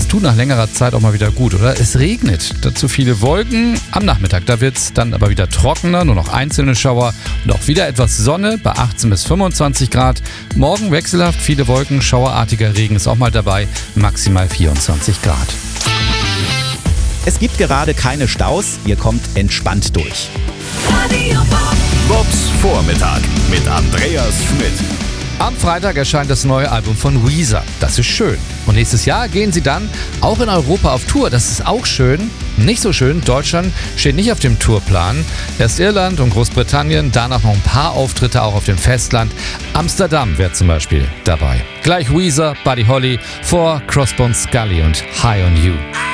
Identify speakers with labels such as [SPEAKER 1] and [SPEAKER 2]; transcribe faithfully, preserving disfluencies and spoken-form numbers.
[SPEAKER 1] Es tut nach längerer Zeit auch mal wieder gut, oder? Es regnet. Dazu viele Wolken. Am Nachmittag, da wird es dann aber wieder trockener, nur noch einzelne Schauer und auch wieder etwas Sonne bei achtzehn bis fünfundzwanzig Grad. Morgen wechselhaft viele Wolken, schauerartiger Regen ist auch mal dabei, maximal vierundzwanzig Grad.
[SPEAKER 2] Es gibt gerade keine Staus, ihr kommt entspannt durch.
[SPEAKER 3] Bobs Vormittag mit Andreas Schmidt.
[SPEAKER 1] Am Freitag erscheint das neue Album von Weezer. Das ist schön. Und nächstes Jahr gehen sie dann auch in Europa auf Tour. Das ist auch schön. Nicht so schön, Deutschland steht nicht auf dem Tourplan. Erst Irland und Großbritannien, danach noch ein paar Auftritte auch auf dem Festland. Amsterdam wäre zum Beispiel dabei. Gleich Weezer, Buddy Holly, vor Crossbones Scully und High on You.